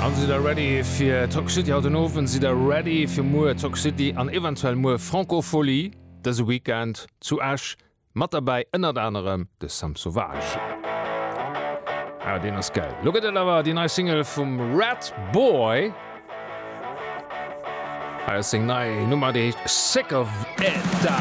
An si der ready fir Talk City Autonoven, si der ready fir Moer Talk City an eventuell Moer Francofolie dës Weekend zu Ash, mat dabei ënner anderem de Sam Sauvage. Ja, den ass geil. Loget awer die neue Single vum Red Boy. Sing nei Nummer de Sick of It.